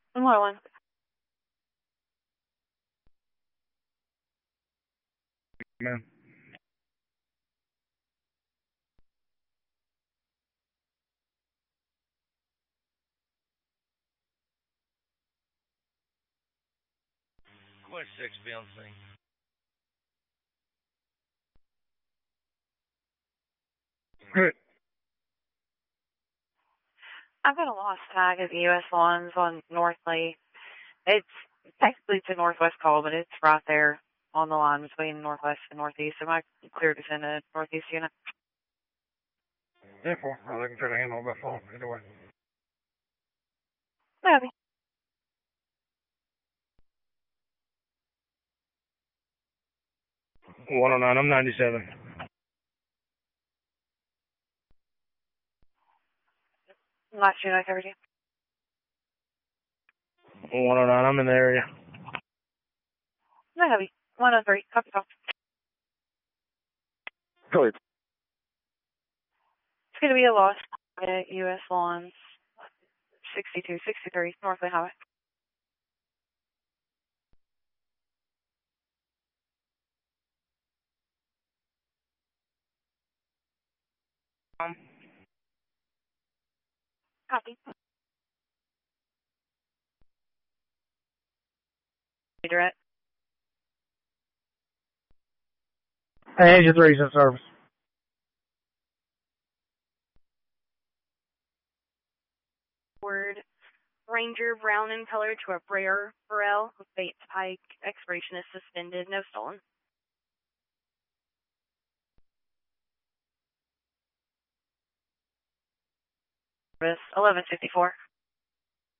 101. Man. Quest 6 bouncing. Good. I've got a lost tag of US lawns on Northley. It's technically to northwest call, but it's right there on the line between northwest and northeast. Am I clear to send a northeast unit? Therefore, I can try to handle that phone either way. Maybe. 109, I'm 97. Last unit, everything. 109, I'm in the area. Maybe. 103. Copy call. Go ahead. It's going to be a lost at US lawns 62, 63, Northley Highway. Copy. Direct. Hey, just recent service. Word. Ranger brown in color to a rare Burrell with Bates Pike. Expiration is suspended. No stolen. Service 1154.